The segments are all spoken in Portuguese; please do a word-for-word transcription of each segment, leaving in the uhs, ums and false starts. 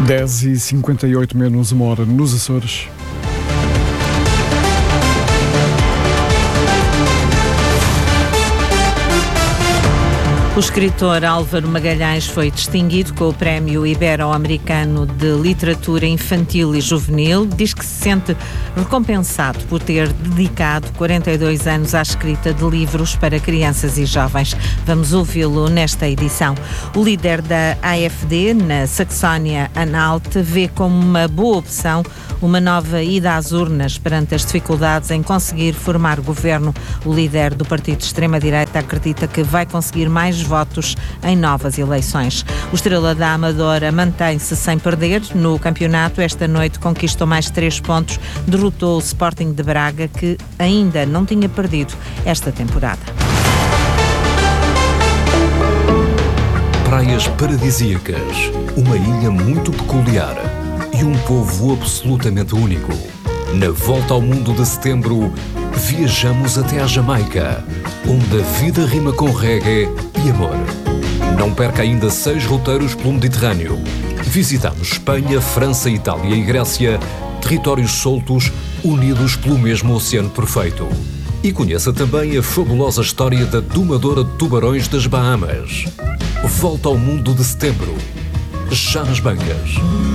dez e cinquenta e oito menos uma hora nos Açores. O escritor Álvaro Magalhães foi distinguido com o Prémio Ibero-Americano de Literatura Infantil e Juvenil. Diz que se sente recompensado por ter dedicado quarenta e dois anos à escrita de livros para crianças e jovens. Vamos ouvi-lo nesta edição. O líder da A F D, na Saxónia-Anhalt, vê como uma boa opção uma nova ida às urnas perante as dificuldades em conseguir formar governo. O líder do partido de extrema-direita acredita que vai conseguir mais votos em novas eleições. O Estrela da Amadora mantém-se sem perder no campeonato. Esta noite conquistou mais três pontos, derrotou o Sporting de Braga, que ainda não tinha perdido esta temporada. Praias paradisíacas, uma ilha muito peculiar e um povo absolutamente único. Na Volta ao Mundo de Setembro, viajamos até à Jamaica, onde a vida rima com reggae e amor. Não perca ainda seis roteiros pelo Mediterrâneo. Visitamos Espanha, França, Itália e Grécia, territórios soltos unidos pelo mesmo oceano perfeito. E conheça também a fabulosa história da domadora de tubarões das Bahamas. Volta ao Mundo de Setembro, já nas bancas.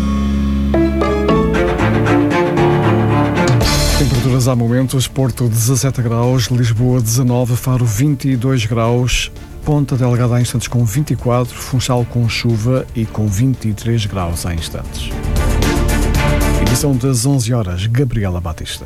Temperaturas há momentos: Porto dezassete graus, Lisboa dezanove, Faro vinte e dois graus, Ponta Delgada há instantes com vinte e quatro, Funchal com chuva e com vinte e três graus há instantes. Edição das onze horas, Gabriela Batista.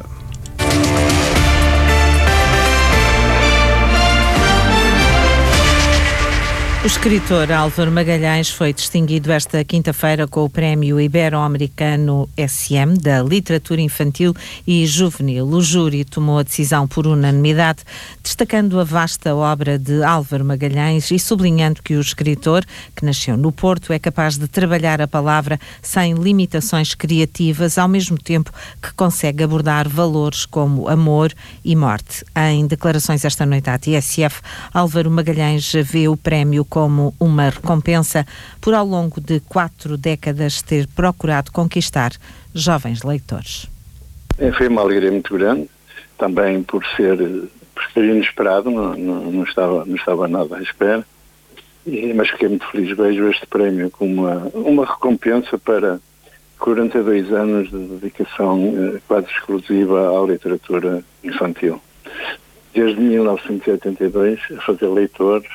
O escritor Álvaro Magalhães foi distinguido esta quinta-feira com o Prémio Ibero-Americano S M da Literatura Infantil e Juvenil. O júri tomou a decisão por unanimidade, destacando a vasta obra de Álvaro Magalhães e sublinhando que o escritor, que nasceu no Porto, é capaz de trabalhar a palavra sem limitações criativas, ao mesmo tempo que consegue abordar valores como amor e morte. Em declarações esta noite à T S F, Álvaro Magalhães vê o prémio como uma recompensa por, ao longo de quatro décadas, ter procurado conquistar jovens leitores. É, foi uma alegria muito grande, também por ser, por ser inesperado, não, não, não, estava, não estava nada à espera, e, mas fiquei muito feliz. Vejo este prémio como uma, uma recompensa para quarenta e dois anos de dedicação eh, quase exclusiva à literatura infantil. Desde mil novecentos e oitenta e dois, a fazer leitores,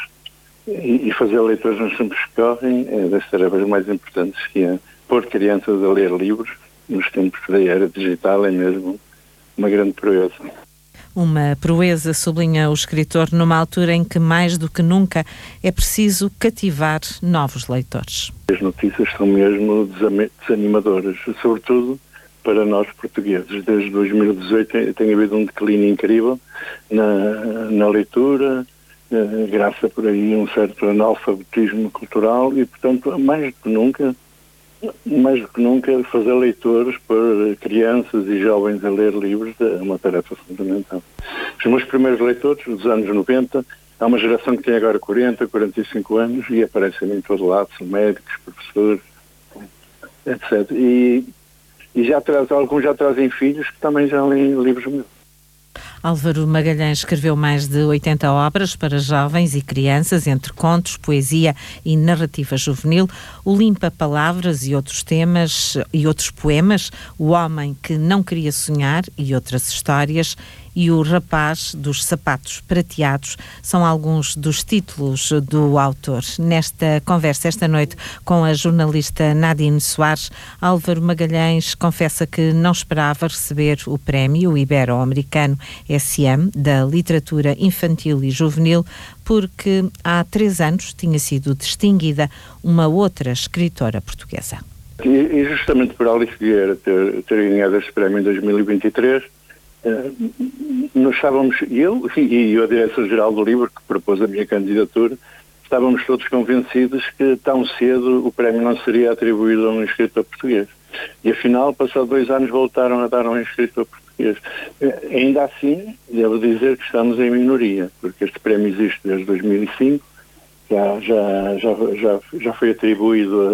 e fazer leitores nos tempos que correm é das tarefas mais importantes, que é pôr crianças a ler livros nos tempos da era digital, é mesmo uma grande proeza. Uma proeza, sublinha o escritor, numa altura em que mais do que nunca é preciso cativar novos leitores. As notícias são mesmo desanimadoras, sobretudo para nós portugueses. Desde dois mil e dezoito tem havido um declínio incrível na, na leitura, graça por aí um certo analfabetismo cultural e, portanto, mais do que nunca, mais do que nunca, fazer leitores para crianças e jovens a ler livros é uma tarefa fundamental. Os meus primeiros leitores, dos anos noventa, há uma geração que tem agora quarenta, quarenta e cinco anos e aparecem em todo lado, são médicos, professores, etcétera. E, e já traz, alguns já trazem filhos que também já leem livros meus. Álvaro Magalhães escreveu mais de oitenta obras para jovens e crianças, entre contos, poesia e narrativa juvenil. O Limpa Palavras e outros temas e outros poemas, O Homem que Não Queria Sonhar e outras histórias, e O Rapaz dos Sapatos Prateados são alguns dos títulos do autor. Nesta conversa esta noite com a jornalista Nadine Soares, Álvaro Magalhães confessa que não esperava receber o Prémio Ibero-Americano S M da Literatura Infantil e Juvenil, porque há três anos tinha sido distinguida uma outra escritora portuguesa. E, e justamente por Alice Vieira ter, ter ganhado este prémio em dois mil e vinte e três, Uh, nós estávamos, eu e a Direção-Geral do Livro, que propôs a minha candidatura, estávamos todos convencidos que tão cedo o prémio não seria atribuído a um escritor português. E afinal, passados dois anos, voltaram a dar a um escritor português. Uh, ainda assim, devo dizer que estamos em minoria, porque este prémio existe desde dois mil e cinco, já, já, já, já, já foi atribuído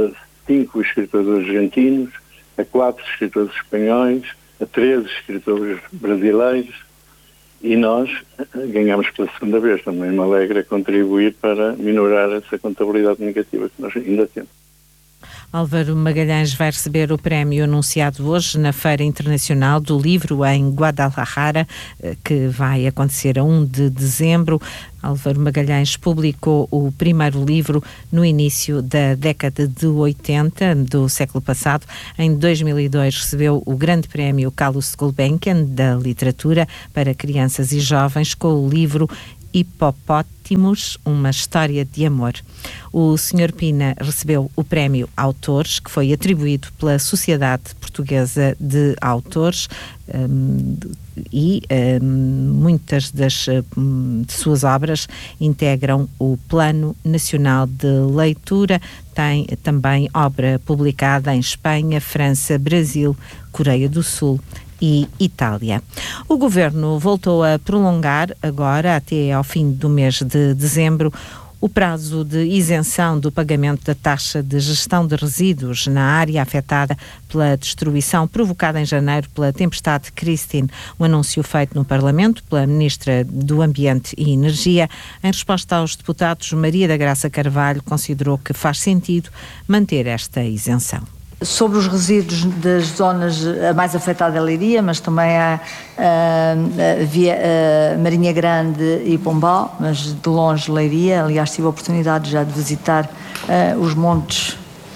cinco escritores argentinos, a quatro escritores espanhóis, a treze escritores brasileiros, e nós ganhamos pela segunda vez. Também me alegra contribuir para minorar essa contabilidade negativa que nós ainda temos. Álvaro Magalhães vai receber o prémio anunciado hoje na Feira Internacional do Livro em Guadalajara, que vai acontecer a primeiro de dezembro. Álvaro Magalhães publicou o primeiro livro no início da década de oitenta do século passado. Em dois mil e dois recebeu o grande prémio Carlos Gulbenkian da literatura para crianças e jovens com o livro Hipopótamos, uma história de amor. O senhor Pina recebeu o prémio Autores, que foi atribuído pela Sociedade Portuguesa de Autores, um, e um, muitas das um, de suas obras integram o Plano Nacional de Leitura. Tem também obra publicada em Espanha, França, Brasil, Coreia do Sul e Itália. O Governo voltou a prolongar agora, até ao fim do mês de dezembro, o prazo de isenção do pagamento da taxa de gestão de resíduos na área afetada pela destruição provocada em janeiro pela tempestade Christine. Um anúncio feito no Parlamento pela Ministra do Ambiente e Energia. Em resposta aos deputados, Maria da Graça Carvalho considerou que faz sentido manter esta isenção. Sobre os resíduos das zonas mais afetadas da Leiria, mas também a, a, a, via, a Marinha Grande e Pombal, mas de longe Leiria. Aliás, tive a oportunidade já de visitar uh, os montes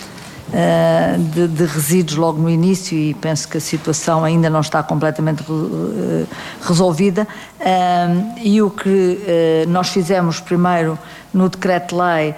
uh, de, de resíduos logo no início e penso que a situação ainda não está completamente uh, resolvida. Uh, e o que uh, nós fizemos primeiro no decreto-lei,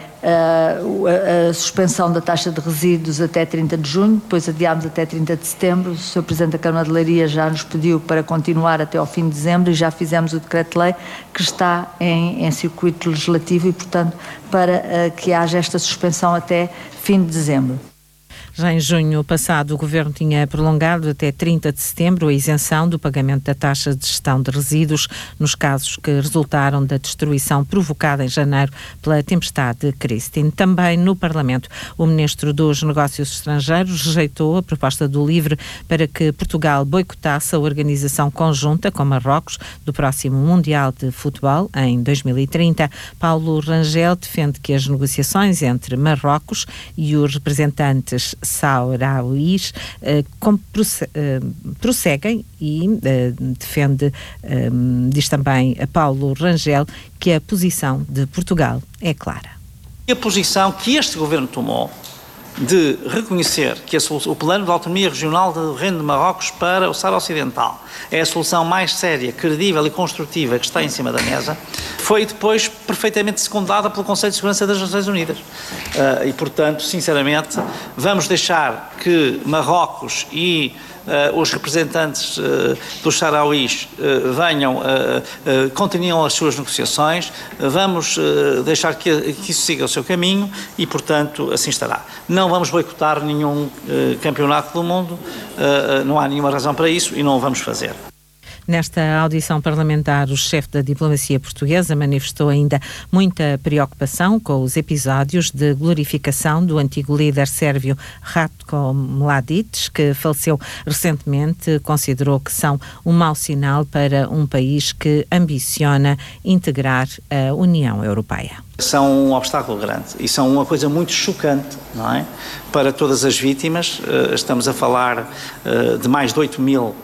Uh, a, a suspensão da taxa de resíduos até trinta de junho, depois adiámos até trinta de setembro. O senhor Presidente da Câmara de Leiria já nos pediu para continuar até ao fim de dezembro e já fizemos o decreto-lei que está em, em circuito legislativo e, portanto, para uh, que haja esta suspensão até fim de dezembro. Já em junho passado, o Governo tinha prolongado até trinta de setembro a isenção do pagamento da taxa de gestão de resíduos nos casos que resultaram da destruição provocada em janeiro pela tempestade Christine. Também no Parlamento, o Ministro dos Negócios Estrangeiros rejeitou a proposta do LIVRE para que Portugal boicotasse a organização conjunta com Marrocos do próximo Mundial de Futebol em dois mil e trinta. Paulo Rangel defende que as negociações entre Marrocos e os representantes saurauís eh, eh, prosseguem e eh, defende, eh, diz também a Paulo Rangel, que a posição de Portugal é clara. A posição que este Governo tomou de reconhecer que a, o plano de autonomia regional do Reino de Marrocos para o Saara Ocidental é a solução mais séria, credível e construtiva que está em cima da mesa, foi depois perfeitamente secundada pelo Conselho de Segurança das Nações Unidas. Uh, e, portanto, sinceramente, vamos deixar que Marrocos e Uh, os representantes uh, dos sarauís uh, venham, uh, uh, continuem as suas negociações, uh, vamos uh, deixar que, que isso siga o seu caminho e, portanto, assim estará. Não vamos boicotar nenhum uh, campeonato do mundo, uh, não há nenhuma razão para isso e não o vamos fazer. Nesta audição parlamentar, o chefe da diplomacia portuguesa manifestou ainda muita preocupação com os episódios de glorificação do antigo líder sérvio Ratko Mladic, que faleceu recentemente. Considerou que são um mau sinal para um país que ambiciona integrar a União Europeia. São um obstáculo grande e são uma coisa muito chocante, não é? Para todas as vítimas. Estamos a falar de mais de oito mil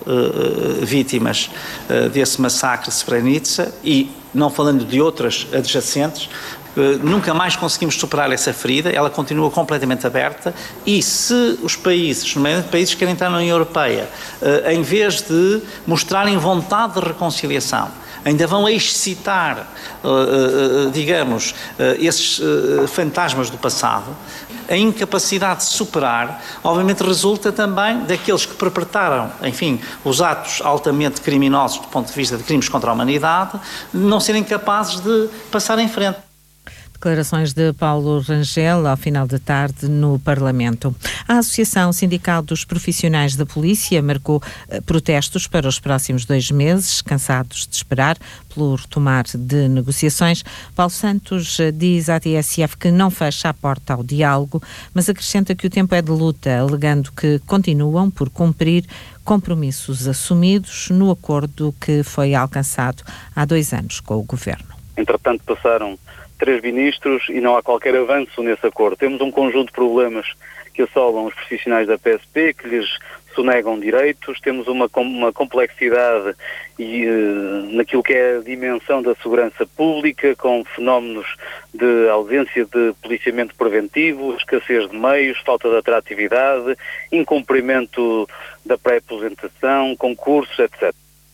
vítimas desse massacre de Srebrenica e não falando de outras adjacentes. Nunca mais conseguimos superar essa ferida, ela continua completamente aberta e se os países, nomeadamente países que querem entrar na União Europeia, em vez de mostrarem vontade de reconciliação, ainda vão excitar, uh, uh, digamos, uh, esses uh, fantasmas do passado, a incapacidade de superar, obviamente resulta também daqueles que perpetraram, enfim, os atos altamente criminosos do ponto de vista de crimes contra a humanidade, não serem capazes de passar em frente. Declarações de Paulo Rangel ao final da tarde no Parlamento. A Associação Sindical dos Profissionais da Polícia marcou eh, protestos para os próximos dois meses, cansados de esperar pelo retomar de negociações. Paulo Santos eh, diz à T S F que não fecha a porta ao diálogo, mas acrescenta que o tempo é de luta, alegando que continuam por cumprir compromissos assumidos no acordo que foi alcançado há dois anos com o Governo. Entretanto, passaram três ministros e não há qualquer avanço nesse acordo. Temos um conjunto de problemas que assolam os profissionais da P S P, que lhes sonegam direitos, temos uma, uma complexidade e, uh, naquilo que é a dimensão da segurança pública, com fenómenos de ausência de policiamento preventivo, escassez de meios, falta de atratividade, incumprimento da pré-aposentação, concursos, etcétera.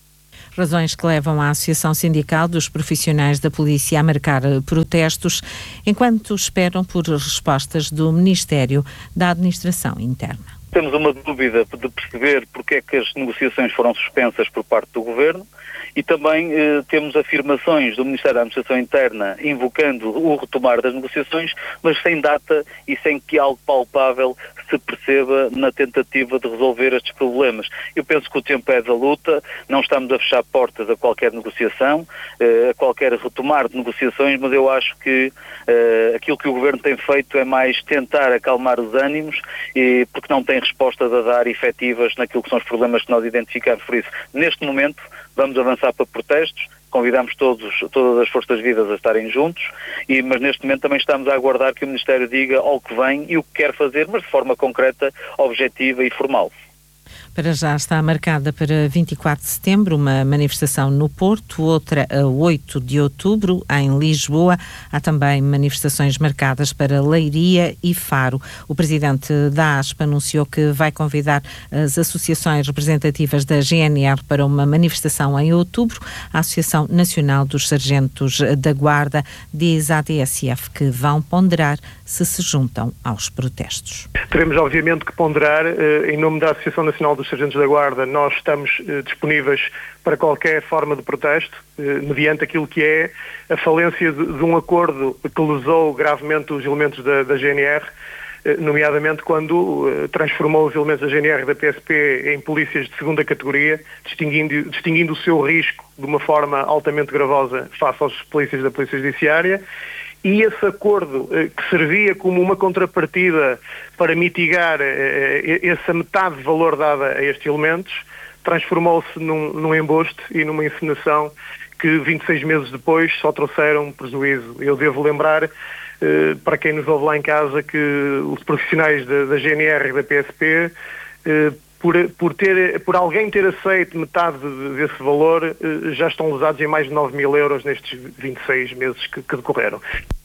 Razões que levam a Associação Sindical dos Profissionais da Polícia a marcar protestos, enquanto esperam por respostas do Ministério da Administração Interna. Temos uma dúvida de perceber porque é que as negociações foram suspensas por parte do Governo e também eh, temos afirmações do Ministério da Administração Interna invocando o retomar das negociações, mas sem data e sem que algo palpável se perceba na tentativa de resolver estes problemas. Eu penso que o tempo é da luta, não estamos a fechar portas a qualquer negociação, eh, a qualquer retomar de negociações, mas eu acho que eh, aquilo que o Governo tem feito é mais tentar acalmar os ânimos, e, porque não tem respostas a dar efetivas naquilo que são os problemas que nós identificamos. Por isso, neste momento, vamos avançar para protestos, convidamos todos, todas as forças vivas a estarem juntos, e, mas neste momento também estamos a aguardar que o Ministério diga ao que vem e o que quer fazer, mas de forma concreta, objetiva e formal. Para já está marcada para vinte e quatro de setembro uma manifestação no Porto, outra a oito de outubro em Lisboa. Há também manifestações marcadas para Leiria e Faro. O presidente da ASP anunciou que vai convidar as associações representativas da G N R para uma manifestação em outubro. A Associação Nacional dos Sargentos da Guarda diz à T S F que vão ponderar se se juntam aos protestos. Teremos obviamente que ponderar, eh, em nome da Associação Nacional dos Sargentos da Guarda, nós estamos eh, disponíveis para qualquer forma de protesto, eh, mediante aquilo que é a falência de, de um acordo que lesou gravemente os elementos da, da G N R, eh, nomeadamente quando eh, transformou os elementos da G N R e da P S P em polícias de segunda categoria, distinguindo, distinguindo o seu risco de uma forma altamente gravosa face aos polícias da Polícia Judiciária. E esse acordo, eh, que servia como uma contrapartida para mitigar eh, essa metade de valor dada a estes elementos, transformou-se num, num embuste e numa encenação que vinte e seis meses depois só trouxeram prejuízo. Eu devo lembrar, eh, para quem nos ouve lá em casa, que os profissionais da, da G N R e da P S P, eh, por, por, ter, por alguém ter aceito metade desse valor, eh, já estão lesados em mais de nove mil euros nestes vinte e seis meses que, que decorreram.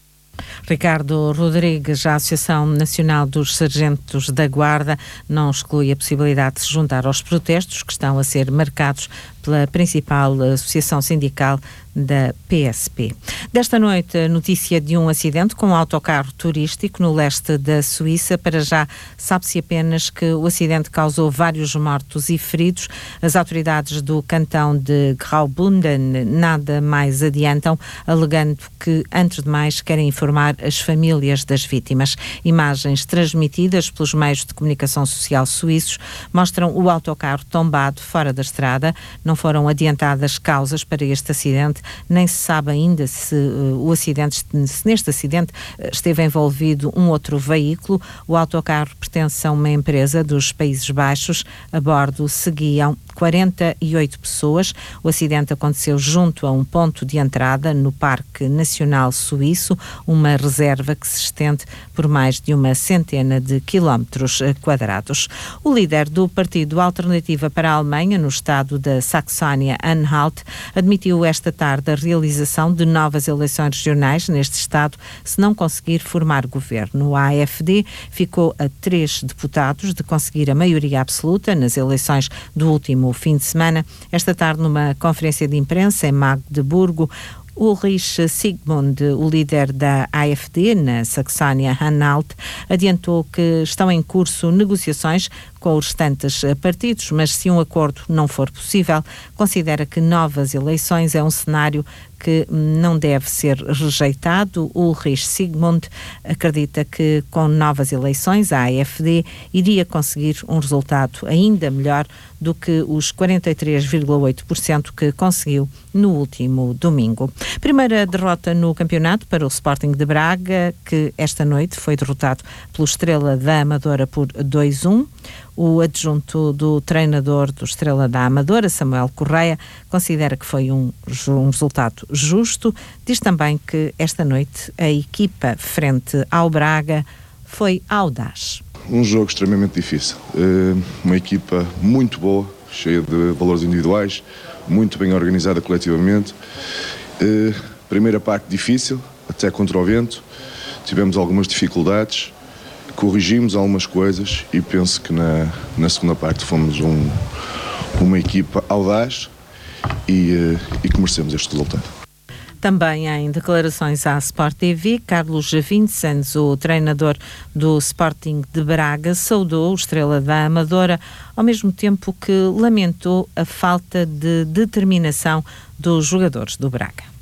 Ricardo Rodrigues, a Associação Nacional dos Sargentos da Guarda, não exclui a possibilidade de se juntar aos protestos que estão a ser marcados pela principal associação sindical da P S P. Desta noite, a notícia de um acidente com um autocarro turístico no leste da Suíça. Para já, sabe-se apenas que o acidente causou vários mortos e feridos. As autoridades do cantão de Graubünden nada mais adiantam, alegando que, antes de mais, querem informar as famílias das vítimas. Imagens transmitidas pelos meios de comunicação social suíços mostram o autocarro tombado fora da estrada. Não foram adiantadas causas para este acidente, nem se sabe ainda se uh, o acidente, se neste acidente uh, esteve envolvido um outro veículo. O autocarro pertence a uma empresa dos Países Baixos. A bordo seguiam quarenta e oito pessoas. O acidente aconteceu junto a um ponto de entrada no Parque Nacional Suíço, uma reserva que se estende por mais de uma centena de quilómetros quadrados. O líder do Partido Alternativa para a Alemanha, no estado da Saxónia-Anhalt, admitiu esta tarde a realização de novas eleições regionais neste estado, se não conseguir formar governo. A AfD ficou a três deputados de conseguir a maioria absoluta nas eleições do último fim de semana. Esta tarde, numa conferência de imprensa em Magdeburgo, Ulrich Sigmund, o líder da AfD na Saxónia-Anhalt, adiantou que estão em curso negociações com os restantes partidos, mas se um acordo não for possível, considera que novas eleições é um cenário que não deve ser rejeitado. Ulrich Sigmund acredita que com novas eleições a AfD iria conseguir um resultado ainda melhor do que os quarenta e três vírgula oito por cento que conseguiu no último domingo. Primeira derrota no campeonato para o Sporting de Braga, que esta noite foi derrotado pelo Estrela da Amadora por dois a um. O adjunto do treinador do Estrela da Amadora, Samuel Correia, considera que foi um, um resultado justo. Diz também que esta noite a equipa frente ao Braga foi audaz. Um jogo extremamente difícil. Uma equipa muito boa, cheia de valores individuais, muito bem organizada coletivamente. Primeira parte difícil, até contra o vento. Tivemos algumas dificuldades. Corrigimos algumas coisas e penso que na, na segunda parte fomos um, uma equipa audaz e, e que merecemos este resultado. Também em declarações à Sport T V, Carlos Vincents, o treinador do Sporting de Braga, saudou o Estrela da Amadora, ao mesmo tempo que lamentou a falta de determinação dos jogadores do Braga.